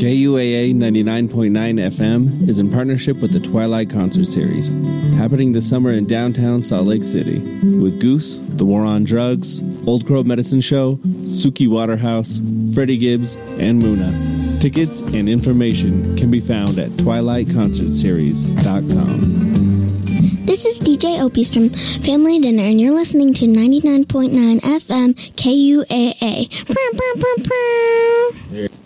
KUAA 99.9 FM is in partnership with the Twilight Concert Series, happening this summer in downtown Salt Lake City, with Goose, The War on Drugs, Old Crow Medicine Show, Suki Waterhouse, Freddie Gibbs, and Muna. Tickets and information can be found at twilightconcertseries.com. This is DJ Opie from Family Dinner, and you're listening to 99.9 FM KUAA.